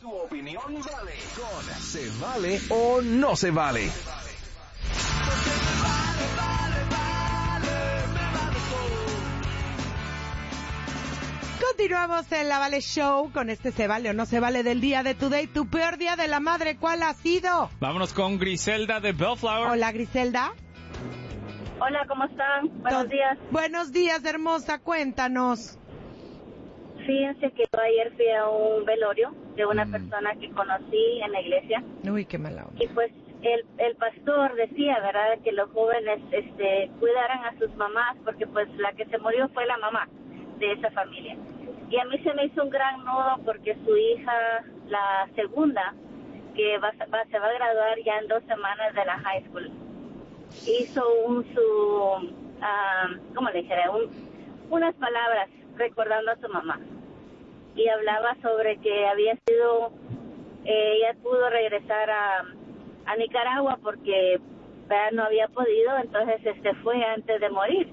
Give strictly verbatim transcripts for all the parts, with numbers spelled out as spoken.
Tu opinión vale. Con Se Vale o No Se Vale. Continuamos en la Vale Show con este Se Vale o No Se Vale del día de Today. Tu peor día de la madre, ¿cuál ha sido? Vámonos con Griselda de Bellflower. Hola, Griselda. Hola, ¿cómo están? Buenos Tod- días. Buenos días, hermosa, cuéntanos. Fíjense que yo ayer fui a un velorio de una Mm. persona que conocí en la iglesia Uy, qué mala onda. y pues el, el pastor decía, ¿verdad?, que los jóvenes este, cuidaran a sus mamás porque pues la que se murió fue la mamá de esa familia. Y a mí se me hizo un gran nudo porque su hija, la segunda, que va, va, se va a graduar ya en dos semanas de la high school, hizo un su, uh, ¿cómo le dijera? Un, unas palabras recordando a su mamá. Y hablaba sobre que había sido, eh, ella pudo regresar a, a Nicaragua porque ¿verdad?, no había podido, entonces este fue antes de morir.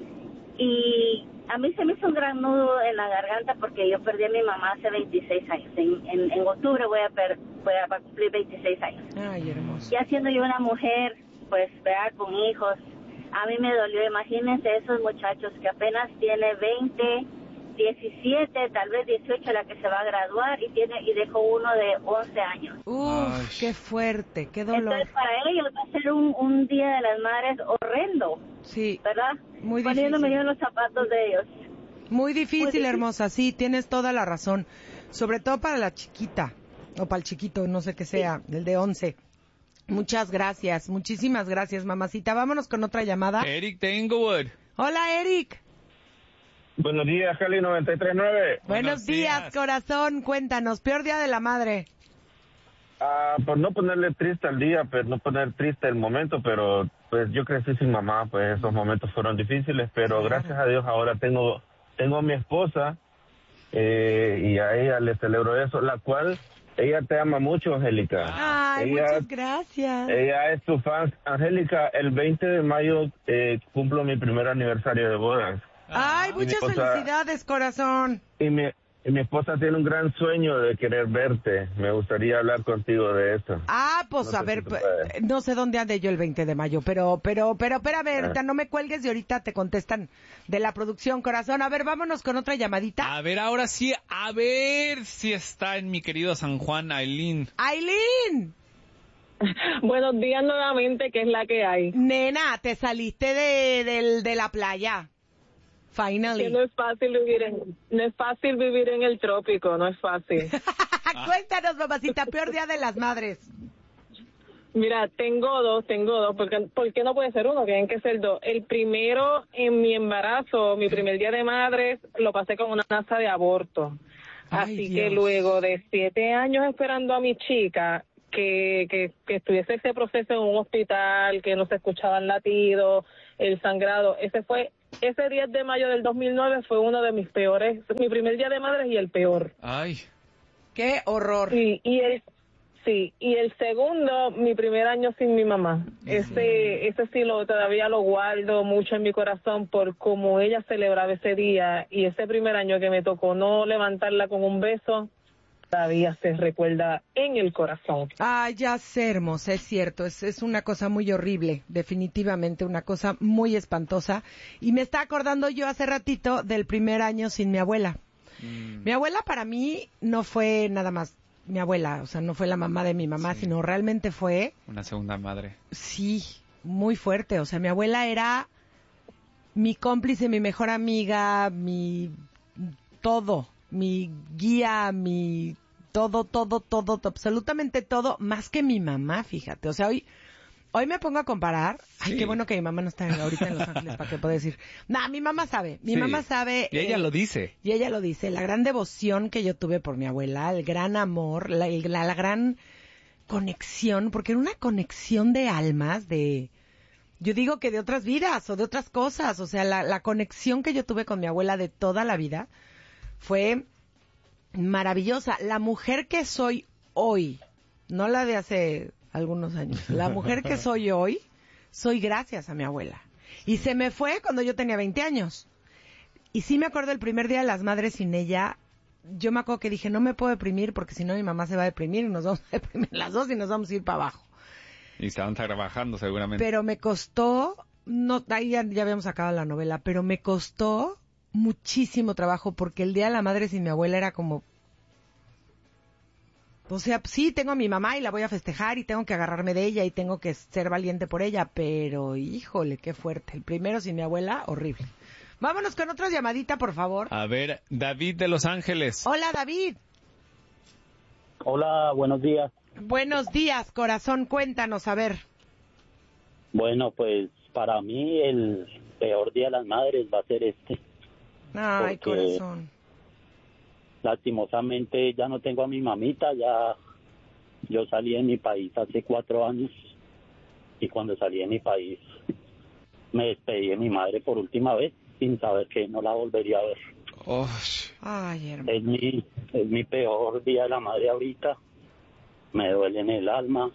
Y a mí se me hizo un gran nudo en la garganta porque yo perdí a mi mamá hace veintiséis años. En, en, en octubre voy a, per, voy a cumplir veintiséis años. Ay, hermoso. Ya siendo yo una mujer, pues, ¿verdad?, con hijos, a mí me dolió. Imagínense esos muchachos que apenas tiene veinte, diecisiete, tal vez dieciocho, la que se va a graduar, y tiene y dejó uno de once años. Uf, Ay. qué fuerte, qué dolor. Entonces, para ellos va a ser un, un Día de las Madres horrendo, Sí, ¿verdad? muy Poniéndome difícil. yo en los zapatos de ellos. Muy difícil, Muy difícil. hermosa, sí, tienes toda la razón. Sobre todo para la chiquita, o para el chiquito, no sé qué sea, el de once. Muchas gracias, muchísimas gracias, mamacita. Vámonos con otra llamada. Eric de Inglewood. Hola, Eric. Buenos días, Cali noventa y tres punto nueve. Buenos, Buenos días, días. corazón. Cuéntanos, peor día de la madre. Ah, por no ponerle triste al día, pues no poner triste el momento, pero pues yo crecí sin mamá, pues esos momentos fueron difíciles, pero Claro. gracias a Dios ahora tengo tengo a mi esposa eh, y a ella le celebro eso, la cual ella te ama mucho, Angélica. Ay, ella, muchas gracias. Ella es tu fan. Angélica, el veinte de mayo eh, cumplo mi primer aniversario de bodas. Ay, y mi muchas esposa- felicidades, corazón. Y mi, y mi esposa tiene un gran sueño de querer verte. Me gustaría hablar contigo de eso. Ah, pues No sé a si ver, se p- puede. no sé dónde ande yo el veinte de mayo, pero, pero, pero, espérame, ahorita no me cuelgues y ahorita te contestan de la producción, corazón. A ver, vámonos con otra llamadita. A ver, ahora sí, a ver si está en mi querido San Juan, Aileen. Aileen, Buenos días nuevamente, que es la que hay. nena, te saliste de, del- de la playa. Que Finally. no es fácil vivir en, no es fácil vivir en el trópico, no es fácil. Cuéntanos, mamacita, peor día de las madres. Mira, tengo dos, tengo dos, porque ¿por qué no puede ser uno? Tienen que ser dos. El primero, en mi embarazo, mi primer día de madres, lo pasé con una amenaza de aborto. Ay, Así Dios. que luego de siete años esperando a mi chica, que, que, que estuviese ese proceso en un hospital, que no se escuchaban latidos, el sangrado, ese fue, ese diez de mayo del dos mil nueve fue uno de mis peores, mi primer día de madres y el peor. Ay. Qué horror. Sí, y el, sí, y el segundo, mi primer año sin mi mamá. Ese, ese sí lo, todavía lo guardo mucho en mi corazón por cómo ella celebraba ese día, y ese primer año que me tocó no levantarla con un beso, todavía se recuerda en el corazón. Ay, ya sé, hermosa, es cierto, es, es una cosa muy horrible, definitivamente una cosa muy espantosa. Y me está acordando yo hace ratito del primer año sin mi abuela. Mm. Mi abuela para mí no fue nada más mi abuela, o sea, no fue la mamá de mi mamá, Sí. sino realmente fue, Una segunda madre. sí, muy fuerte. O sea, mi abuela era mi cómplice, mi mejor amiga, mi todo, mi guía, mi todo, todo, todo, absolutamente todo, más que mi mamá, fíjate. O sea, hoy hoy me pongo a comparar. Ay, Sí. qué bueno que mi mamá no está ahorita en Los Ángeles para que pueda decir. No, mi mamá sabe, mi Sí. mamá sabe. Y ella eh, lo dice. Y ella lo dice, la gran devoción que yo tuve por mi abuela, el gran amor, la, el- la, la gran conexión, porque era una conexión de almas, de, yo digo que de otras vidas o de otras cosas, o sea, la, la conexión que yo tuve con mi abuela de toda la vida fue maravillosa. La mujer que soy hoy, no la de hace algunos años, la mujer que soy hoy, soy gracias a mi abuela. Y se me fue cuando yo tenía veinte años. Y sí me acuerdo el primer día de las madres sin ella, yo me acuerdo que dije, no me puedo deprimir porque si no mi mamá se va a deprimir y nos vamos a deprimir las dos y nos vamos a ir para abajo. Y estaban trabajando seguramente. Pero me costó, no, ahí ya, ya habíamos acabado la novela, pero me costó muchísimo trabajo porque el Día de la Madre sin mi abuela era como... O sea, sí, tengo a mi mamá y la voy a festejar y tengo que agarrarme de ella y tengo que ser valiente por ella, pero híjole, qué fuerte. El primero sin mi abuela, horrible. Vámonos con otra llamadita, por favor. A ver, David de Los Ángeles. Hola, David. Hola, buenos días. Buenos días, corazón, cuéntanos, a ver. Bueno, pues para mí el peor Día de las Madres va a ser este. Ay, porque corazón. Lastimosamente ya no tengo a mi mamita, ya yo salí de mi país hace cuatro años y cuando salí de mi país me despedí de mi madre por última vez sin saber que no la volvería a ver. Oh. Ay, hermano. Es mi, es mi peor Día de la Madre ahorita, me duele en el alma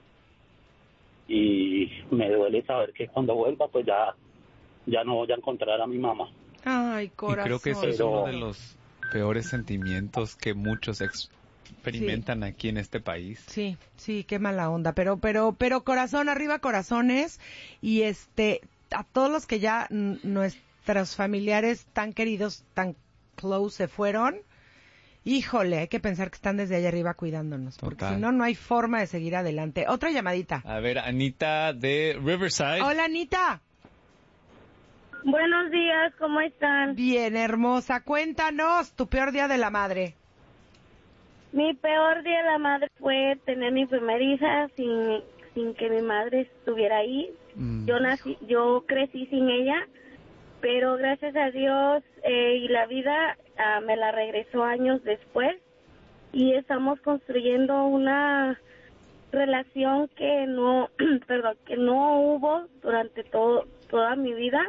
y me duele saber que cuando vuelva pues ya, ya no voy a encontrar a mi mamá. Ay, corazón. Y creo que ese es Pero- uno de los peores sentimientos que muchos experimentan sí. aquí en este país. Sí, sí, qué mala onda, pero, pero, pero corazón arriba, corazones, y este, a todos los que ya n- nuestros familiares tan queridos, tan close se fueron, híjole, hay que pensar que están desde allá arriba cuidándonos, porque Total. si no, no hay forma de seguir adelante. Otra llamadita. A ver, Anita de Riverside. Hola, Anita. Buenos días, ¿cómo están? Bien, hermosa, cuéntanos tu peor día de la madre. Mi peor día de la madre fue tener mi primera hija sin, sin que mi madre estuviera ahí. Mm. Yo nací, yo crecí sin ella, pero gracias a Dios eh, y la vida ah, me la regresó años después y estamos construyendo una relación que no, perdón, que no hubo durante todo toda mi vida.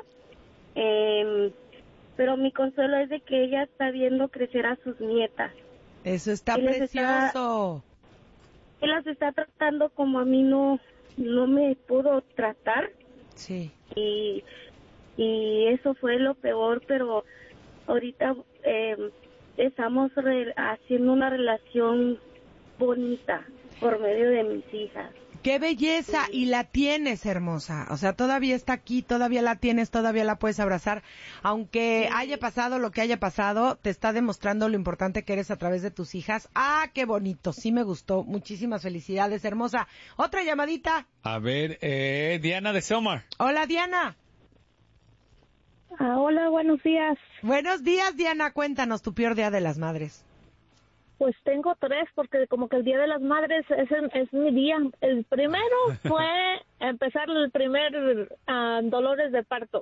Eh, pero mi consuelo es de que ella está viendo crecer a sus nietas. Eso está Y les precioso. Está, él las está tratando como a mí no, no me pudo tratar. Sí. Y, y eso fue lo peor, pero ahorita eh, estamos re- haciendo una relación bonita por medio de mis hijas. ¡Qué belleza! Y la tienes, hermosa. O sea, todavía está aquí, todavía la tienes, todavía la puedes abrazar. Aunque Sí. haya pasado lo que haya pasado, te está demostrando lo importante que eres a través de tus hijas. ¡Ah, qué bonito! Sí me gustó. Muchísimas felicidades, hermosa. Otra llamadita. A ver, eh, Diana de Selmar. Hola, Diana. Ah, hola, buenos días. Buenos días, Diana. Cuéntanos tu peor día de las madres. Pues tengo tres porque como que el Día de las Madres es, es mi día. El primero fue empezar el primer uh, dolores de parto.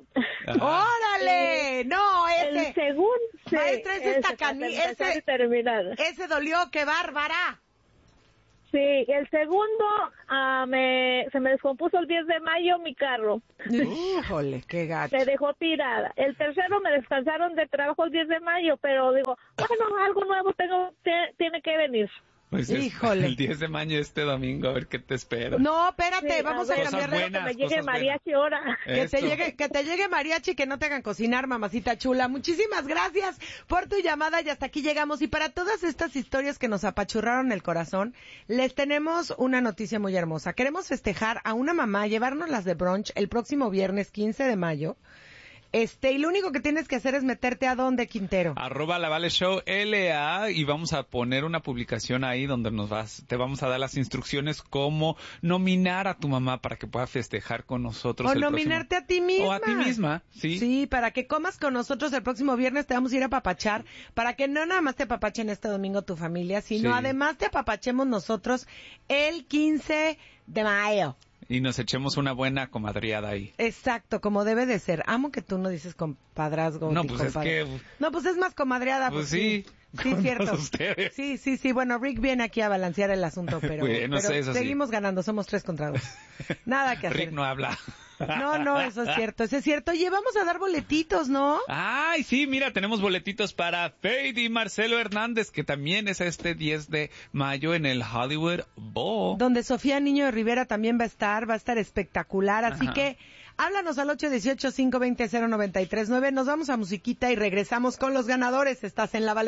¡Órale! No, ese... El segundo... sí, Maestra, ese está para cani- empezar ese- y terminar. Ese dolió, qué bárbara. Sí, el segundo uh, me, se me descompuso el diez de mayo mi carro. Híjole, qué gacho. Se dejó tirada. El tercero me descansaron de trabajo el diez de mayo, pero digo, bueno, algo nuevo tengo te- tiene que venir. Pues es Híjole. el diez de mayo este domingo, a ver qué te espera. No, espérate, Sí, vamos a a, ver, cambiar cosas de... buenas. que me llegue cosas mariachi ahora. Que te, Esto. llegue, que te llegue mariachi y que no te hagan cocinar, mamacita chula. Muchísimas gracias por tu llamada y hasta aquí llegamos. Y para todas estas historias que nos apachurraron el corazón, les tenemos una noticia muy hermosa. Queremos festejar a una mamá, llevárnoslas de brunch el próximo viernes quince de mayo. Este, y lo único que tienes que hacer es meterte a donde, Quintero. Arroba la Vale Show L A y vamos a poner una publicación ahí donde nos vas, te vamos a dar las instrucciones cómo nominar a tu mamá para que pueda festejar con nosotros. O el nominarte próximo... a ti misma. O a ti misma, sí. Sí, para que comas con nosotros el próximo viernes, te vamos a ir a papachar, para que no nada más te apapachen este domingo tu familia, sino Sí. además te apapachemos nosotros el quince de mayo. Y nos echemos una buena comadreada ahí. Exacto, como debe de ser. Amo que tú no dices compadrazgo. No, ni pues es compadre. que... No, pues es más comadreada. Pues Pues, sí, Sí, con cierto. todos ustedes. Sí, sí, sí. Bueno, Rick viene aquí a balancear el asunto, pero, Bueno, pero eso sí. seguimos ganando. Somos tres contra dos. Nada que hacer. Rick no habla. No, no, eso es cierto, eso es cierto. Oye, vamos a dar boletitos, ¿no? Ay, sí, mira, tenemos boletitos para Fade y Marcelo Hernández, que también es este diez de mayo en el Hollywood Bowl. Donde Sofía Niño de Rivera también va a estar, va a estar espectacular. Así Ajá. que háblanos al ocho uno ocho, cinco dos cero, cero nueve tres nueve. Nos vamos a musiquita y regresamos con los ganadores. Estás en la Vale